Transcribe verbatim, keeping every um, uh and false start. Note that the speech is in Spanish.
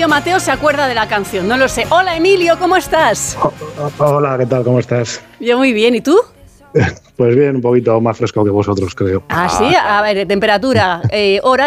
Emilio Mateo se acuerda de la canción, no lo sé. Hola Emilio, ¿cómo estás? Oh, hola, ¿qué tal? ¿Cómo estás? Yo muy bien, ¿y tú? Pues bien, un poquito más fresco que vosotros, creo. Ah, sí, a ver, temperatura, eh, hora.